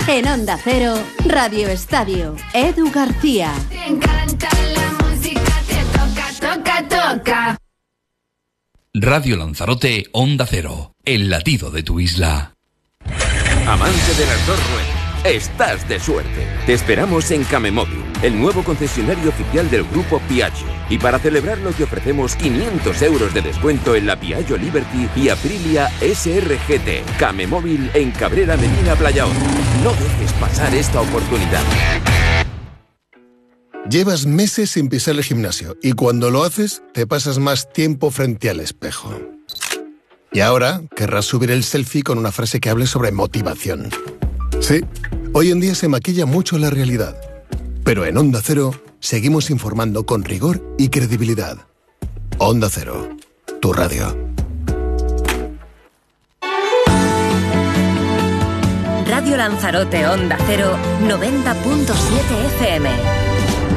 En Onda Cero, Radio Estadio, Edu García. Te encanta la música, te toca. Radio Lanzarote, Onda Cero, el latido de tu isla. Amante de las dos ruedas, estás de suerte. Te esperamos en Camemóvil, el nuevo concesionario oficial del grupo Piaggio. Y para celebrarlo te ofrecemos 500 euros de descuento en la Piaggio Liberty y Aprilia SRGT. Camemóvil en Cabrera Medina Playa Honda. No dejes pasar esta oportunidad. Llevas meses sin pisar el gimnasio y cuando lo haces te pasas más tiempo frente al espejo. Y ahora querrás subir el selfie con una frase que hable sobre motivación. Sí, hoy en día se maquilla mucho la realidad. Pero en Onda Cero seguimos informando con rigor y credibilidad. Onda Cero, tu radio. Radio Lanzarote, Onda Cero, 90.7 FM.